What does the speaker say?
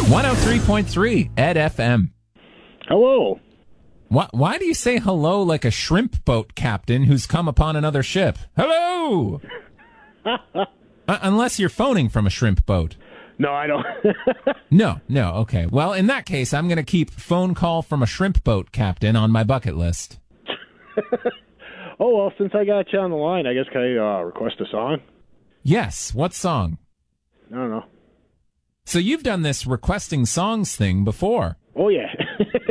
103.3 Ed FM. Hello. Why do you say hello like a shrimp boat captain who's come upon another ship? Hello! Unless you're phoning from a shrimp boat. No, I don't. No, okay. Well, in that case, I'm going to keep phone call from a shrimp boat captain on my bucket list. Oh, well, since I got you on the line, I guess can I request a song? Yes, what song? I don't know. So you've done this requesting songs thing before. Oh, yeah.